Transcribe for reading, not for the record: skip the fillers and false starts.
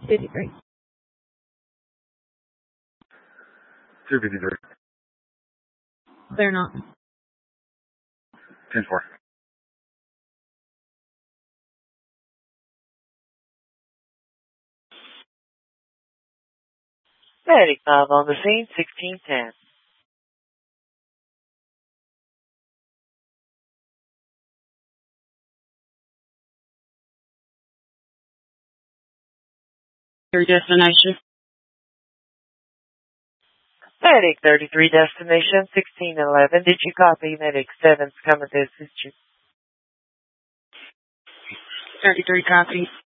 53. 253. Clear not. 10-4. Medic 5 on the scene, 1610. Your destination? Medic 33, destination 1611. Did you copy? Medic 7's coming to assist you. 33 copy.